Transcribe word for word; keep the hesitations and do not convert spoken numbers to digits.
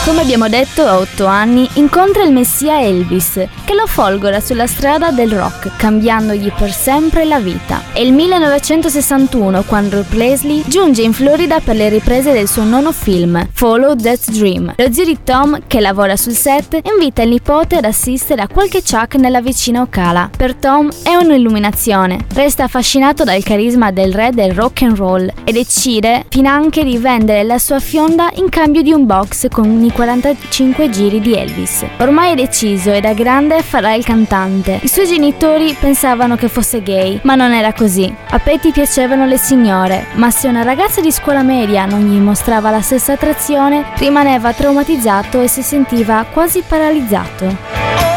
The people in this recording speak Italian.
Come abbiamo detto, a otto anni incontra il messia Elvis, che lo folgora sulla strada del rock, cambiandogli per sempre la vita. È il millenovecentosessantuno quando Presley giunge in Florida per le riprese del suo nono film, Follow That Dream. Lo zio di Tom, che lavora sul set, invita il nipote ad assistere a qualche Chuck nella vicina Ocala. Per Tom è un'illuminazione, resta affascinato dal carisma del re del rock and roll e decide finanche di vendere la sua fionda in cambio di un box con i quarantacinque giri di Elvis. Ormai è deciso e da grande farà il cantante. I suoi genitori pensavano che fosse gay, ma non era così. A Patty piacevano le signore, ma se una ragazza di scuola media non gli mostrava la stessa attrazione, rimaneva traumatizzato e si sentiva quasi paralizzato.